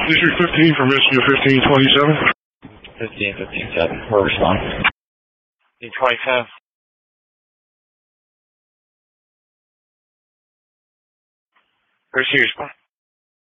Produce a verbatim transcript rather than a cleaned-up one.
District fifteen from Rescue fifteen twenty-seven. fifteen fifteen seven. We'll respond. fifteen twenty-seven. Where's your respond?